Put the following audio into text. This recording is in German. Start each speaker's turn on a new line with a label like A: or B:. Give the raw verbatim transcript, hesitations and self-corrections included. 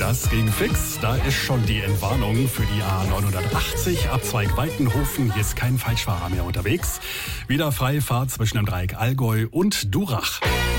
A: Das ging fix. Da ist schon die Entwarnung für die A neunhundertachtzig. Abzweig Weitenhofen. Hier ist kein Falschfahrer mehr unterwegs. Wieder freie Fahrt zwischen dem Dreieck Allgäu und Durach.